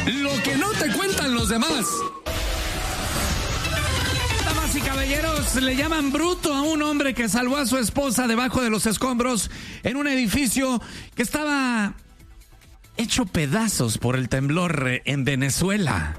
Lo que no te cuentan los demás. Damas y caballeros, le llaman bruto a un hombre que salvó a su esposa debajo de los escombros en un edificio que estaba hecho pedazos por el temblor en Venezuela.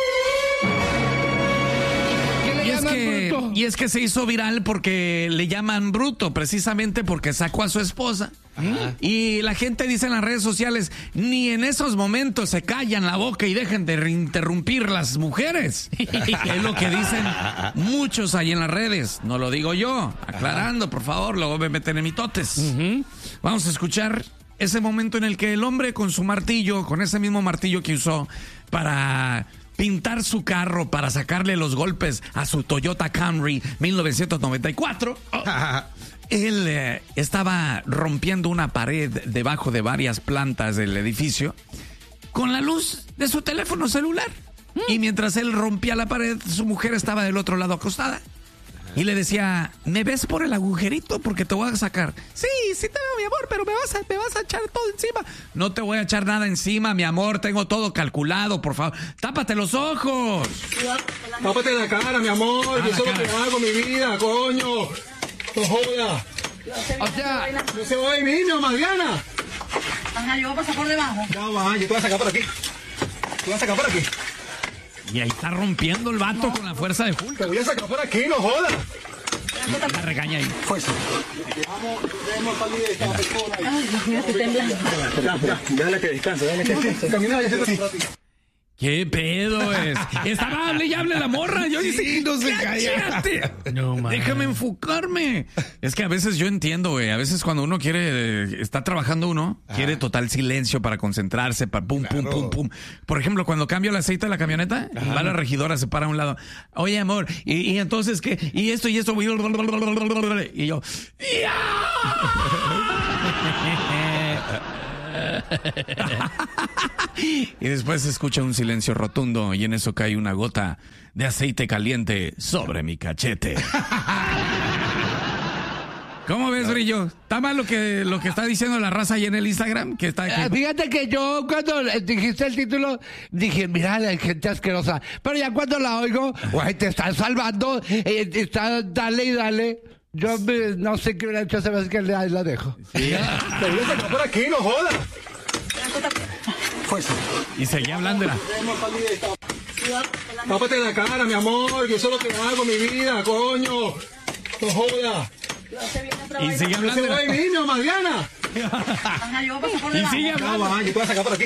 Y es que se hizo viral porque le llaman bruto, precisamente porque sacó a su esposa. Ajá. Y la gente dice en las redes sociales, ni en esos momentos se callan la boca y dejen de interrumpir las mujeres. Es lo que dicen muchos ahí en las redes. No lo digo yo, aclarando, por favor, luego me meten en mitotes. Vamos a escuchar ese momento en el que el hombre con su martillo, con ese mismo martillo que usó para pintar su carro, para sacarle los golpes a su Toyota Camry 1994, él estaba rompiendo una pared debajo de varias plantas del edificio con la luz de su teléfono celular. Y mientras él rompía la pared, su mujer estaba del otro lado acostada. Y le decía, ¿me ves por el agujerito? Porque te voy a sacar. Sí, sí te veo, mi amor, pero me vas a echar todo encima. No te voy a echar nada encima, mi amor. Tengo todo calculado, por favor. ¡Tápate los ojos! Tápate la cara, mi amor. Yo eso es lo que hago, mi vida, coño. No jodas. O sea, no se va a vivir, mi Mariana. Ajá, yo voy a pasar por debajo. Ya va, yo te voy a sacar por aquí. Y ahí está rompiendo el vato con la fuerza de Hulk. Te voy a sacar por aquí, no jodas. La regaña ahí. Fuerza. Dejemos salir de esta persona. Ay, Dios mío, estoy temblando. Ya, déjala que descanse, Camina, ya se te... ¿Qué pedo es? Estaba hable y hable la morra. Yo dije, no se calla. No, déjame enfocarme. Es que a veces yo entiendo, güey. A veces cuando uno quiere, está trabajando uno, quiere total silencio para concentrarse, para pum, pum, pum, pum. Por ejemplo, cuando cambio el aceite de la camioneta, va la regidora, se para a un lado. Oye, amor, y entonces, ¿qué? Y esto. Y yo, y después se escucha un silencio rotundo y en eso cae una gota de aceite caliente sobre mi cachete. ¿Cómo ves, Brillo? ¿Está mal lo que está diciendo la raza ahí en el Instagram? Fíjate que yo cuando dijiste el título dije, mira, la gente asquerosa. Pero ya cuando la oigo, güey, te están salvando, dale y dale. Yo no sé qué hubiera hecho esa vez que la dejo. Sí. Te voy a sacar por aquí, no jodas. Fuerza. Y seguía hablando. Tápate la cara, mi amor. Yo eso es lo que hago, mi vida, coño. No jodas. Y sigue hablando. No se va a vivir, mi Mariana. Ajá, yo voy a pasar por debajo. Y sigue Ya hablando. va, yo te voy a sacar por aquí.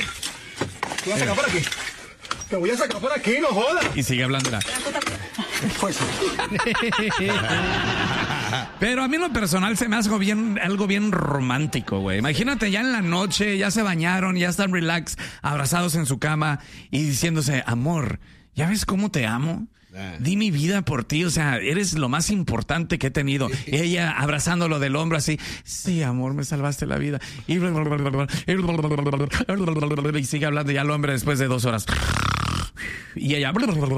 Te voy a sacar por aquí, no jodas. Y sigue hablando. Fuerza. Pero a mí en lo personal se me hace algo bien romántico, güey. Imagínate ya en la noche, ya se bañaron, ya están relax, abrazados en su cama y diciéndose, amor, ¿ya ves cómo te amo? Di mi vida por ti, o sea, eres lo más importante que he tenido. Ella abrazándolo del hombro así, sí, amor, me salvaste la vida. Y sigue hablando ya el hombre después de 2 horas. Y ella...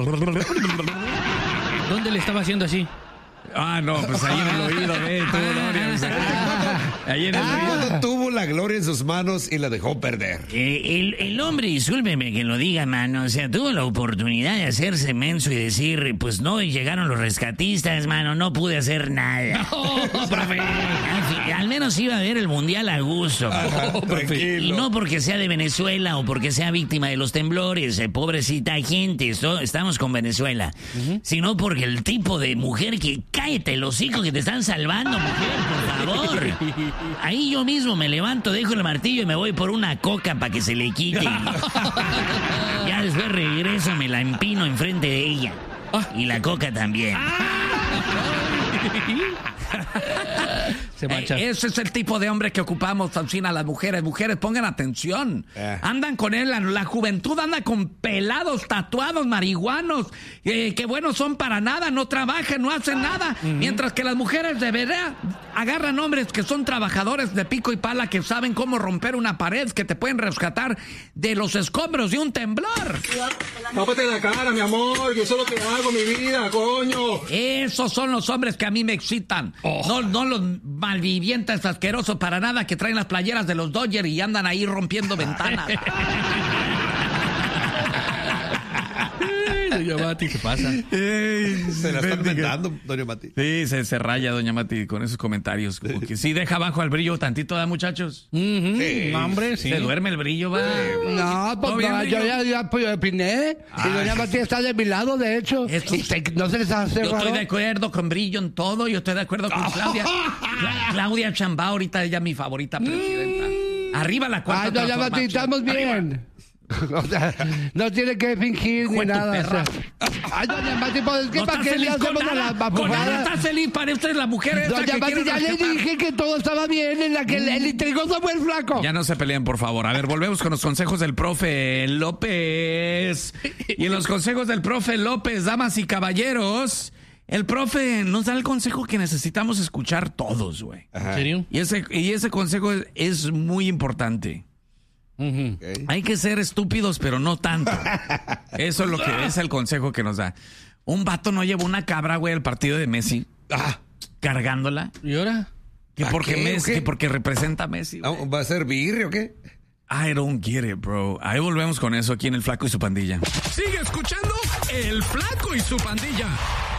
¿Dónde le estaba haciendo así? Ah, no, pues ahí en el oído, tú, Gloria. Ahí en el oído. Cuando tuvo la gloria en sus manos y la dejó perder. El hombre, discúlpeme que lo diga, mano, o sea, tuvo la oportunidad de hacerse menso y decir, pues no, y llegaron los rescatistas, mano, no pude hacer nada. No, profe. Al menos iba a ver el mundial a gusto. Y no porque sea de Venezuela o porque sea víctima de los temblores, pobrecita gente, estamos con Venezuela, sino porque el tipo de mujer que... Cállate, los hijos que te están salvando, mujer, por favor. Ahí yo mismo me levanto, dejo el martillo y me voy por una coca para que se le quite. Ya después regreso, me la empino enfrente de ella. Y la coca también. Se mancha. Ese es el tipo de hombre que ocupamos, Alcina, las mujeres. Mujeres, pongan atención. Andan con él, la juventud anda con pelados, tatuados, marihuanos, que bueno, son para nada, no trabajan, no hacen nada. Mientras que las mujeres de verdad agarran hombres que son trabajadores de pico y pala, que saben cómo romper una pared, que te pueden rescatar de los escombros de un temblor. Tápate la cara, mi amor. Yo eso es lo que hago, mi vida, coño. Esos son los hombres que a mí me excitan. No los malvivientes asquerosos para nada que traen las playeras de los Dodgers y andan ahí rompiendo ventanas. Doña Mati, ¿qué pasa? Se la está inventando, Doña Mati. Sí, se raya Doña Mati con esos comentarios. Como que sí deja abajo al brillo tantito, ¿da, muchachos? Sí. No, hombre, sí. Se duerme el brillo, va. No, pues no, yo ya opiné. Y Doña Mati está de mi lado, de hecho. No se les hace Yo raro. estoy de acuerdo con brillo en todo. Yo estoy de acuerdo con Claudia. Claudia Sheinbaum, ahorita ella mi favorita presidenta. Arriba la cuarta. Ay, Doña Mati, estamos bien. O sea, no tiene que fingir ni nada. O sea. Ay, Doña Mati, pues es que para qué le hacemos a la Con nada bafufada. estás feliz, parece la mujer esta Doña que Mati, quiere ya le rescatar. dije que todo estaba bien, en la que el intrigoso fue el flaco. Ya no se peleen, por favor. A ver, volvemos con los consejos del profe López. Y en los consejos del profe López, damas y caballeros, el profe nos da el consejo que necesitamos escuchar todos, güey. ¿En serio? Y ese consejo es muy importante. Okay. Hay que ser estúpidos, pero no tanto. Eso es lo que es el consejo que nos da. Un vato no llevó una cabra, güey, al partido de Messi. Cargándola. ¿Y ahora? Que ¿Pa porque qué, Messi, o qué? que porque representa a Messi. güey. ¿Va a ser birre o qué? I don't get it, bro. Ahí volvemos con eso aquí en El Flaco y su Pandilla. Sigue escuchando El Flaco y su Pandilla.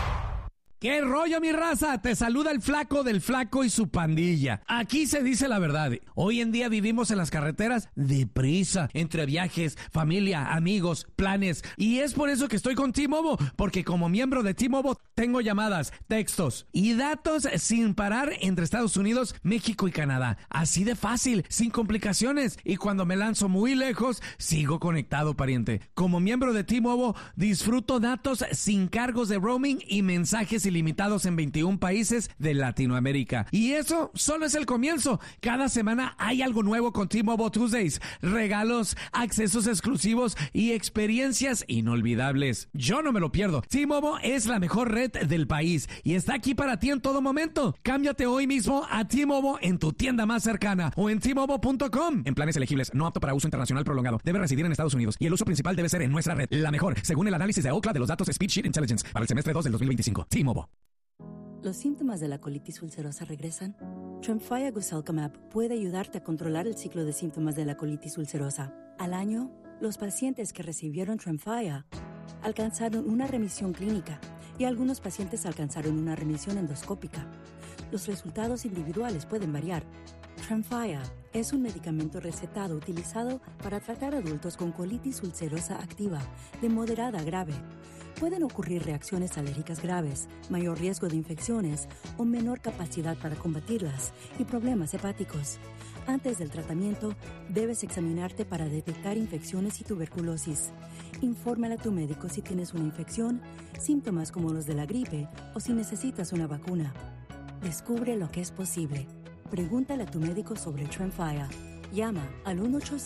¿Qué rollo, mi raza? Te saluda el Flaco del Flaco y su Pandilla. Aquí se dice la verdad. Hoy en día vivimos en las carreteras deprisa, entre viajes, familia, amigos, planes. Y es por eso que estoy con T-Mobile, porque como miembro de T-Mobile tengo llamadas, textos y datos sin parar entre Estados Unidos, México y Canadá. Así de fácil, sin complicaciones. Y cuando me lanzo muy lejos, sigo conectado, pariente. Como miembro de T-Mobile, disfruto datos sin cargos de roaming y mensajes ilimitados en 21 países de Latinoamérica. Y eso solo es el comienzo. Cada semana hay algo nuevo con T-Mobile Tuesdays. Regalos, accesos exclusivos y experiencias inolvidables. Yo no me lo pierdo. T-Mobile es la mejor red del país y está aquí para ti en todo momento. Cámbiate hoy mismo a T-Mobile en tu tienda más cercana o en T-Mobile.com. En planes elegibles, no apto para uso internacional prolongado. Debe residir en Estados Unidos y el uso principal debe ser en nuestra red. La mejor, según el análisis de Ookla de los datos Speedsheet Intelligence para el semestre 2 del 2025. T-Mobile. ¿Los síntomas de la colitis ulcerosa regresan? Tremfya Guselkumab puede ayudarte a controlar el ciclo de síntomas de la colitis ulcerosa. Al año, los pacientes que recibieron Tremfya alcanzaron una remisión clínica y algunos pacientes alcanzaron una remisión endoscópica. Los resultados individuales pueden variar. Tremfya es un medicamento recetado utilizado para tratar adultos con colitis ulcerosa activa de moderada a grave. Pueden ocurrir reacciones alérgicas graves, mayor riesgo de infecciones o menor capacidad para combatirlas y problemas hepáticos. Antes del tratamiento, debes examinarte para detectar infecciones y tuberculosis. Infórmale a tu médico si tienes una infección, síntomas como los de la gripe o si necesitas una vacuna. Descubre lo que es posible. Pregúntale a tu médico sobre Tremfya. Llama al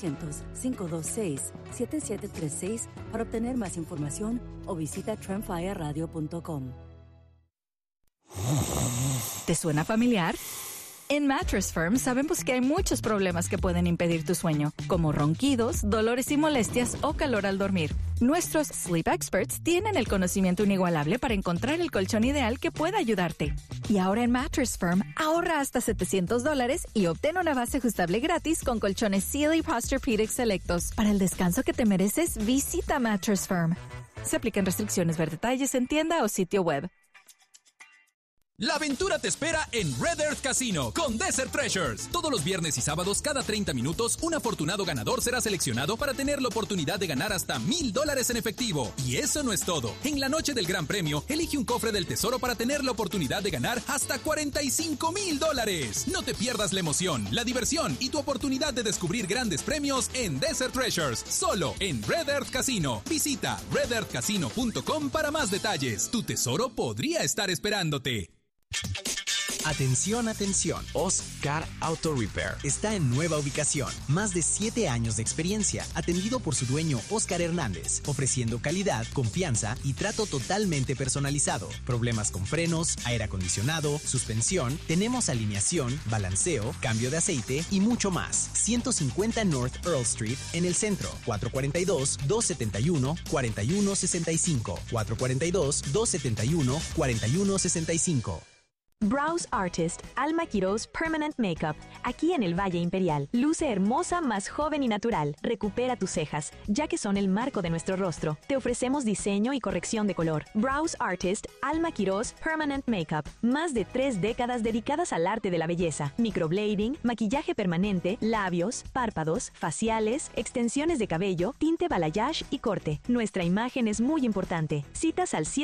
1-800-526-7736 para obtener más información o visita tremfyaradio.com. ¿Te suena familiar? En Mattress Firm sabemos que hay muchos problemas que pueden impedir tu sueño, como ronquidos, dolores y molestias o calor al dormir. Nuestros Sleep Experts tienen el conocimiento inigualable para encontrar el colchón ideal que pueda ayudarte. Y ahora en Mattress Firm, ahorra hasta $700 y obtén una base ajustable gratis con colchones Sealy Posturepedic selectos. Para el descanso que te mereces, visita Mattress Firm. Se aplican restricciones. Ver detalles en tienda o sitio web. La aventura te espera en Red Earth Casino con Desert Treasures. Todos los viernes y sábados, cada 30 minutos, un afortunado ganador será seleccionado para tener la oportunidad de ganar hasta $1,000 en efectivo. Y eso no es todo. En la noche del Gran Premio, elige un cofre del tesoro para tener la oportunidad de ganar hasta $45,000. No te pierdas la emoción, la diversión y tu oportunidad de descubrir grandes premios en Desert Treasures, solo en Red Earth Casino. Visita redearthcasino.com para más detalles. Tu tesoro podría estar esperándote. Atención, atención. Oscar Auto Repair está en nueva ubicación. Más de 7 años de experiencia, atendido por su dueño Oscar Hernández, ofreciendo calidad, confianza y trato totalmente personalizado. Problemas con frenos, aire acondicionado, suspensión, tenemos alineación, balanceo, cambio de aceite y mucho más. 150 North Earl Street en el centro. 442-271-4165. 442-271-4165. Brows Artist Alma Quiroz Permanent Makeup, aquí en el Valle Imperial. Luce hermosa, más joven y natural. Recupera tus cejas, ya que son el marco de nuestro rostro. Te ofrecemos diseño y corrección de color. Brows Artist Alma Quiroz Permanent Makeup. Más de 3 décadas dedicadas al arte de la belleza. Microblading, maquillaje permanente, labios, párpados, faciales, extensiones de cabello, tinte balayage y corte. Nuestra imagen es muy importante. Citas al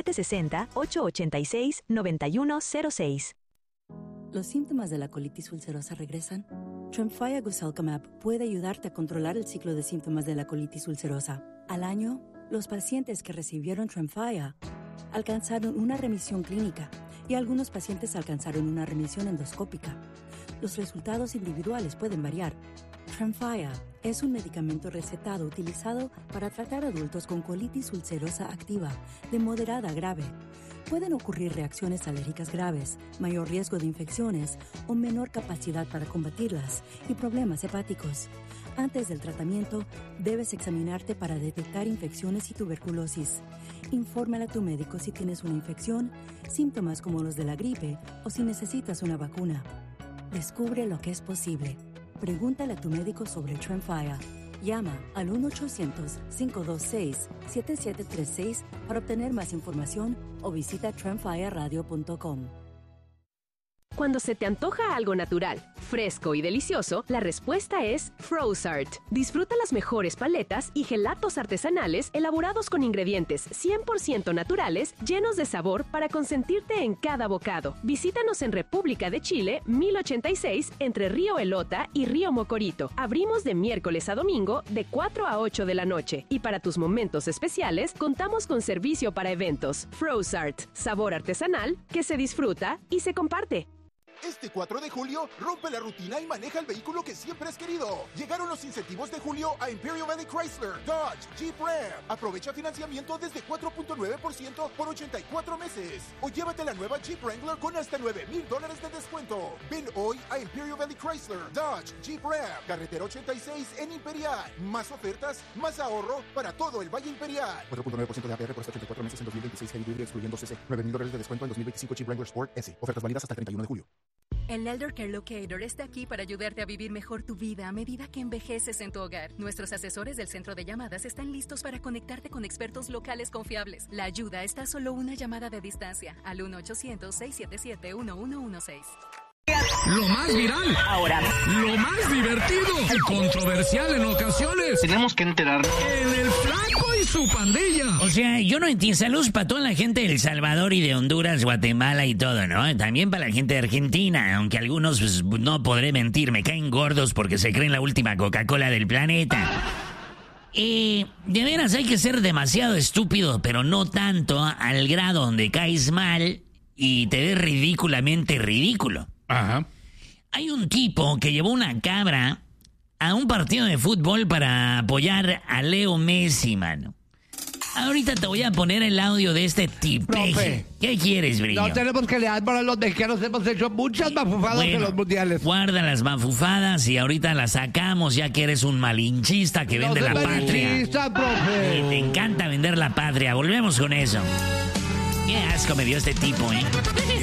760-886-9106. ¿Los síntomas de la colitis ulcerosa regresan? Tremfya Guselkumab puede ayudarte a controlar el ciclo de síntomas de la colitis ulcerosa. Al año, los pacientes que recibieron Tremfya alcanzaron una remisión clínica y algunos pacientes alcanzaron una remisión endoscópica. Los resultados individuales pueden variar. Tremfya es un medicamento recetado utilizado para tratar adultos con colitis ulcerosa activa de moderada a grave. Pueden ocurrir reacciones alérgicas graves, mayor riesgo de infecciones o menor capacidad para combatirlas y problemas hepáticos. Antes del tratamiento, debes examinarte para detectar infecciones y tuberculosis. Infórmale a tu médico si tienes una infección, síntomas como los de la gripe o si necesitas una vacuna. Descubre lo que es posible. Pregúntale a tu médico sobre Tremfya. Llama al 1-800-526-7736 para obtener más información o visita tremfyaradio.com. Cuando se te antoja algo natural, fresco y delicioso, la respuesta es Frossart. Disfruta las mejores paletas y gelatos artesanales elaborados con ingredientes 100% naturales, llenos de sabor para consentirte en cada bocado. Visítanos en República de Chile, 1086, entre Río Elota y Río Mocorito. Abrimos de miércoles a domingo, de 4 a 8 de la noche. Y para tus momentos especiales, contamos con servicio para eventos. Frossart, sabor artesanal que se disfruta y se comparte. Este 4 de julio, rompe la rutina y maneja el vehículo que siempre has querido. Llegaron los incentivos de julio a Imperial Valley Chrysler, Dodge, Jeep Ram. Aprovecha financiamiento desde 4.9% por 84 meses. O llévate la nueva Jeep Wrangler con hasta $9,000 de descuento. Ven hoy a Imperial Valley Chrysler, Dodge, Jeep Ram, carretera 86 en Imperial. Más ofertas, más ahorro para todo el Valle Imperial. 4.9% de APR por hasta 84 meses en 2026, Heavy Duty excluyendo CC. $9,000 de descuento en 2025 Jeep Wrangler Sport S. Ofertas válidas hasta el 31 de julio. El Elder Care Locator está aquí para ayudarte a vivir mejor tu vida a medida que envejeces en tu hogar. Nuestros asesores del centro de llamadas están listos para conectarte con expertos locales confiables. La ayuda está a solo una llamada de distancia al 1-800-677-1116. Lo más viral, ahora, lo más divertido y controversial en ocasiones. Tenemos que enterar. En el Flaco y su pandilla. O sea, yo no entiendo. Saludos para toda la gente de El Salvador y de Honduras, Guatemala y todo, ¿no? También para la gente de Argentina, aunque algunos, pues, no podré mentir, me caen gordos porque se creen la última Coca-Cola del planeta. De veras hay que ser demasiado estúpido, pero no tanto al grado donde caes mal y te ves ridículamente ridículo. Ajá. Hay un tipo que llevó una cabra a un partido de fútbol para apoyar a Leo Messi, mano. Ahorita te voy a poner el audio de este tipeje. ¿Qué quieres, Brillo? No tenemos que leer para los mexicanos. Hemos hecho muchas mafufadas en los mundiales. Guarda las mafufadas y ahorita las sacamos ya que eres un malinchista que vende la patria. Profe. Te encanta vender la patria. Volvemos con eso. Qué asco me dio este tipo, ¿eh?